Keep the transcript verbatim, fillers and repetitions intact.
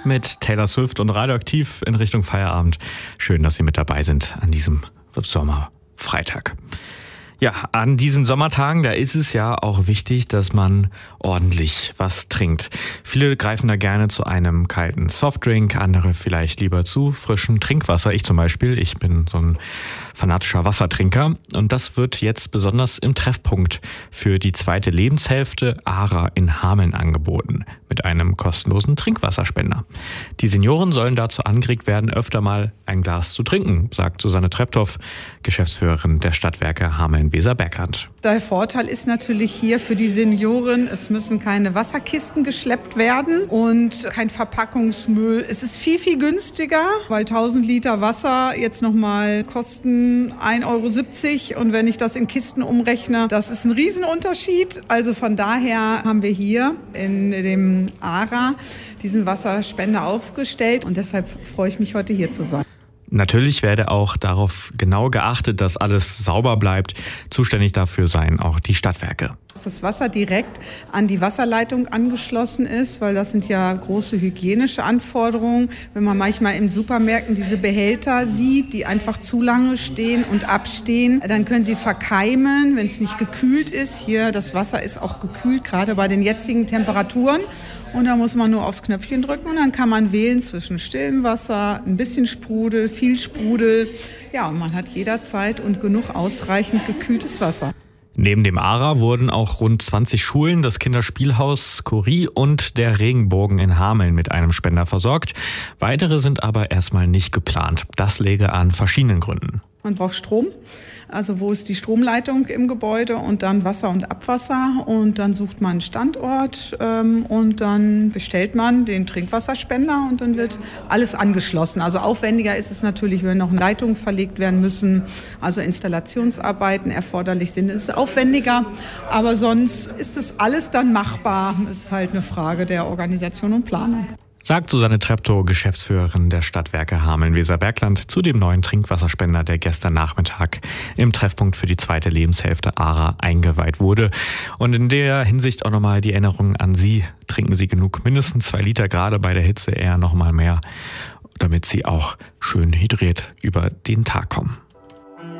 mit Taylor Swift und Radioaktiv in Richtung Feierabend. Schön, dass Sie mit dabei sind an diesem Sommerfreitag. Ja, an diesen Sommertagen, da ist es ja auch wichtig, dass man ordentlich was trinkt. Viele greifen da gerne zu einem kalten Softdrink, andere vielleicht lieber zu frischem Trinkwasser. Ich zum Beispiel, ich bin so ein fanatischer Wassertrinker und das wird jetzt besonders im Treffpunkt für die zweite Lebenshälfte ARA in Hameln angeboten mit einem kostenlosen Trinkwasserspender. Die Senioren sollen dazu angeregt werden, öfter mal ein Glas zu trinken, sagt Susanne Treptow, Geschäftsführerin der Stadtwerke Hameln-Weser-Bergland. Der Vorteil ist natürlich hier für die Senioren, es müssen keine Wasserkisten geschleppt werden und kein Verpackungsmüll. Es ist viel, viel günstiger, weil tausend Liter Wasser jetzt nochmal kosten ein Euro siebzig und wenn ich das in Kisten umrechne, das ist ein Riesenunterschied. Also von daher haben wir hier in dem ARA diesen Wasserspender aufgestellt und deshalb freue ich mich, heute hier zu sein. Natürlich werde auch darauf genau geachtet, dass alles sauber bleibt. Zuständig dafür seien auch die Stadtwerke. Dass das Wasser direkt an die Wasserleitung angeschlossen ist, weil das sind ja große hygienische Anforderungen. Wenn man manchmal in Supermärkten diese Behälter sieht, die einfach zu lange stehen und abstehen, dann können sie verkeimen, wenn es nicht gekühlt ist. Hier, das Wasser ist auch gekühlt, gerade bei den jetzigen Temperaturen. Und da muss man nur aufs Knöpfchen drücken und dann kann man wählen zwischen stillem Wasser, ein bisschen Sprudel, viel Sprudel. Ja, und man hat jederzeit und genug ausreichend gekühltes Wasser. Neben dem ARA wurden auch rund zwanzig Schulen, das Kinderspielhaus Curie und der Regenbogen in Hameln mit einem Spender versorgt. Weitere sind aber erstmal nicht geplant. Das läge an verschiedenen Gründen. Man braucht Strom, also wo ist die Stromleitung im Gebäude und dann Wasser und Abwasser und dann sucht man einen Standort ähm, und dann bestellt man den Trinkwasserspender und dann wird alles angeschlossen. Also aufwendiger ist es natürlich, wenn noch Leitungen verlegt werden müssen, also Installationsarbeiten erforderlich sind. Es ist aufwendiger, aber sonst ist das alles dann machbar. Es ist halt eine Frage der Organisation und Planung. Sagt Susanne Treptow, Geschäftsführerin der Stadtwerke Hameln-Weser-Bergland, zu dem neuen Trinkwasserspender, der gestern Nachmittag im Treffpunkt für die zweite Lebenshälfte ARA eingeweiht wurde. Und in der Hinsicht auch nochmal die Erinnerung an Sie. Trinken Sie genug, mindestens zwei Liter, gerade bei der Hitze eher nochmal mehr, damit Sie auch schön hydriert über den Tag kommen.